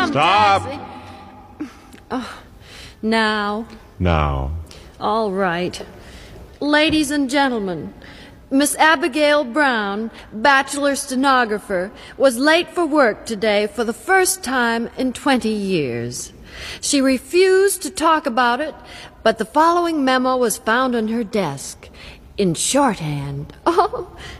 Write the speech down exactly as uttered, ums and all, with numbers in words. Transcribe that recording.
Come, Stop. taxi. Oh, now. Now. All right. Ladies and gentlemen, Miss Abigail Brown, bachelor stenographer, was late for work today for the first time in twenty years. She refused to talk about it, but the following memo was found on her desk in shorthand. Oh,